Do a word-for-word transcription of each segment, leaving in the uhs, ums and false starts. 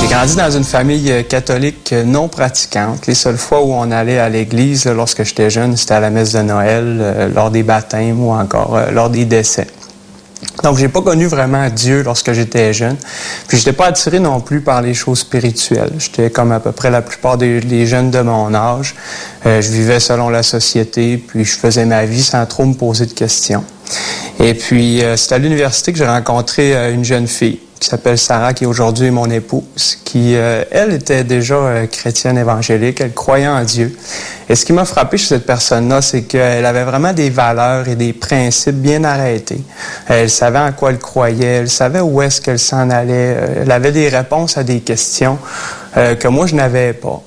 grandi dans une famille catholique non pratiquante. Les seules fois où on allait à l'église là, lorsque j'étais jeune, c'était à la messe de Noël, euh, lors des baptêmes ou encore euh, lors des décès. Donc, j'ai pas connu vraiment Dieu lorsque j'étais jeune. Puis, j'étais pas attiré non plus par les choses spirituelles. J'étais comme à peu près la plupart des, des jeunes de mon âge. Euh, je vivais selon la société, puis je faisais ma vie sans trop me poser de questions. Et puis, euh, c'est à l'université que j'ai rencontré euh, une jeune fille qui s'appelle Sarah, qui aujourd'hui est mon épouse, qui, euh, elle, était déjà euh, chrétienne évangélique, elle croyait en Dieu. Et ce qui m'a frappé chez cette personne-là, c'est qu'elle avait vraiment des valeurs et des principes bien arrêtés. Elle savait en quoi elle croyait, elle savait où est-ce qu'elle s'en allait, elle avait des réponses à des questions euh, que moi, je n'avais pas.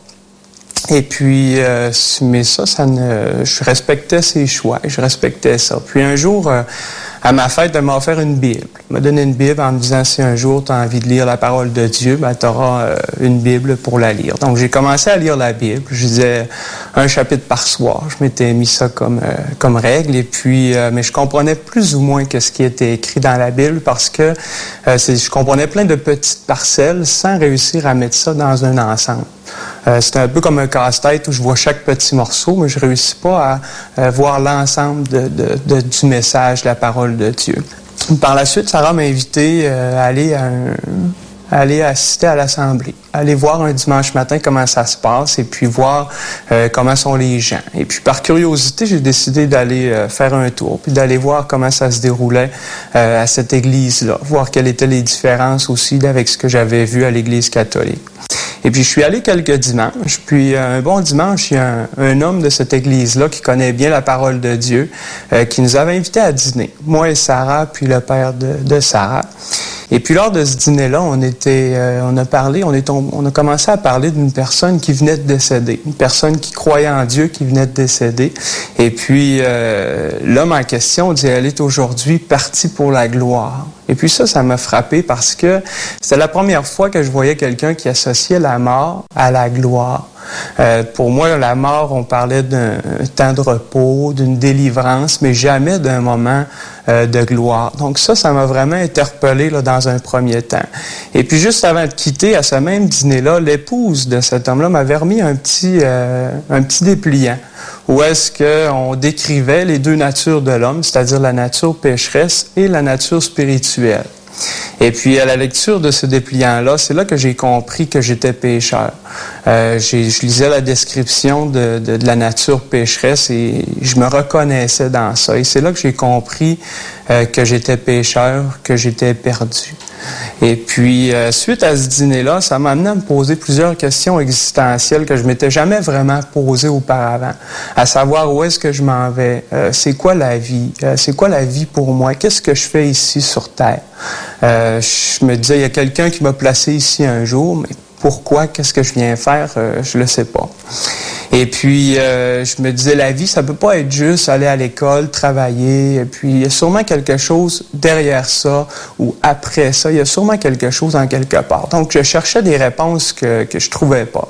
Et puis, euh, mais ça, ça ne, je respectais ses choix, je respectais ça. Puis un jour, euh, à ma fête, elle m'a offert une Bible. Elle m'a donné une Bible en me disant, si un jour tu as envie de lire la parole de Dieu, ben, tu auras euh, une Bible pour la lire. Donc, j'ai commencé à lire la Bible. Je lisais un chapitre par soir. Je m'étais mis ça comme, euh, comme règle. Et puis, euh, mais je comprenais plus ou moins que ce qui était écrit dans la Bible parce que euh, c'est, je comprenais plein de petites parcelles sans réussir à mettre ça dans un ensemble. Euh, c'est un peu comme un casse-tête où je vois chaque petit morceau, mais je ne réussis pas à euh, voir l'ensemble de, de, de, du message, de la parole de Dieu. Par la suite, Sarah m'a invité euh, à aller à un... aller assister à l'assemblée, aller voir un dimanche matin comment ça se passe et puis voir euh, comment sont les gens. Et puis par curiosité, j'ai décidé d'aller euh, faire un tour, puis d'aller voir comment ça se déroulait euh, à cette église-là, voir quelles étaient les différences aussi avec ce que j'avais vu à l'église catholique. Et puis, je suis allé quelques dimanches. Puis, un bon dimanche, il y a un, un homme de cette église-là qui connaît bien la parole de Dieu, euh, qui nous avait invités à dîner. Moi et Sarah, puis le père de, de Sarah. Et puis, lors de ce dîner-là, on était, euh, on a parlé, on est, on, on a commencé à parler d'une personne qui venait de décéder. Une personne qui croyait en Dieu, qui venait de décéder. Et puis, euh, l'homme en question dit, elle est aujourd'hui partie pour la gloire. Et puis ça, ça m'a frappé parce que c'était la première fois que je voyais quelqu'un qui associait la mort à la gloire. Euh, pour moi, la mort, on parlait d'un temps de repos, d'une délivrance, mais jamais d'un moment euh, de gloire. Donc ça, ça m'a vraiment interpellé là, dans un premier temps. Et puis juste avant de quitter, à ce même dîner-là, l'épouse de cet homme-là m'avait remis un petit, euh, un petit dépliant où est-ce qu'on décrivait les deux natures de l'homme, c'est-à-dire la nature pécheresse et la nature spirituelle. Et puis, à la lecture de ce dépliant-là, c'est là que j'ai compris que j'étais pécheur. Euh, j'ai, je lisais la description de, de, de la nature pécheresse et je me reconnaissais dans ça. Et c'est là que j'ai compris euh, que j'étais pécheur, que j'étais perdu. Et puis, euh, suite à ce dîner-là, ça m'a amené à me poser plusieurs questions existentielles que je m'étais jamais vraiment posées auparavant. À savoir, où est-ce que je m'en vais? Euh, c'est quoi la vie? Euh, c'est quoi la vie pour moi? Qu'est-ce que je fais ici sur Terre? Euh, je me disais, il y a quelqu'un qui m'a placé ici un jour, mais pourquoi? Qu'est-ce que je viens faire? Euh, je le sais pas. Et puis, euh, je me disais, la vie, ça peut pas être juste aller à l'école, travailler, et puis il y a sûrement quelque chose derrière ça, ou après ça, il y a sûrement quelque chose en quelque part. Donc, je cherchais des réponses que, que je trouvais pas.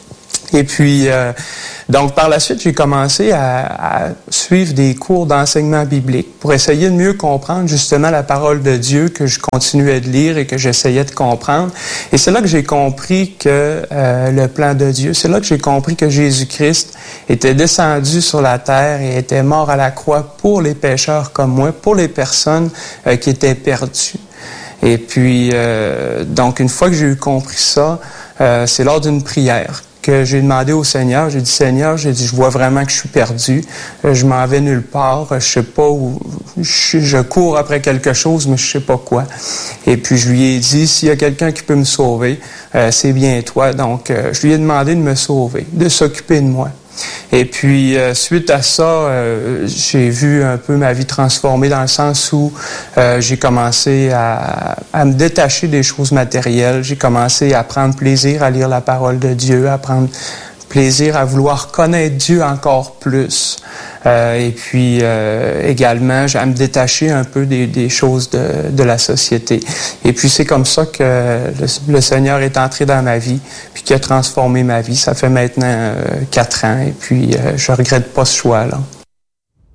Et puis, euh, donc par la suite, j'ai commencé à, à suivre des cours d'enseignement biblique pour essayer de mieux comprendre justement la parole de Dieu que je continuais de lire et que j'essayais de comprendre. Et c'est là que j'ai compris que euh, le plan de Dieu, c'est là que j'ai compris que Jésus-Christ était descendu sur la terre et était mort à la croix pour les pécheurs comme moi, pour les personnes euh, qui étaient perdues. Et puis, euh, donc une fois que j'ai eu compris ça, euh, c'est lors d'une prière que j'ai demandé au Seigneur, j'ai dit, Seigneur, j'ai dit, je vois vraiment que je suis perdu, je m'en vais nulle part, je sais pas où, je, je cours après quelque chose, mais je sais pas quoi. Et puis je lui ai dit, s'il y a quelqu'un qui peut me sauver, euh, c'est bien toi. Donc, euh, je lui ai demandé de me sauver, de s'occuper de moi. Et puis, euh, suite à ça, euh, j'ai vu un peu ma vie transformée dans le sens où euh, j'ai commencé à, à me détacher des choses matérielles. J'ai commencé à prendre plaisir à lire la parole de Dieu, à prendre plaisir à vouloir connaître Dieu encore plus. Euh, et puis euh, également, à me détacher un peu des, des choses de, de la société. Et puis c'est comme ça que le, le Seigneur est entré dans ma vie, puis qui a transformé ma vie. Ça fait maintenant euh, quatre ans, et puis euh, je regrette pas ce choix-là.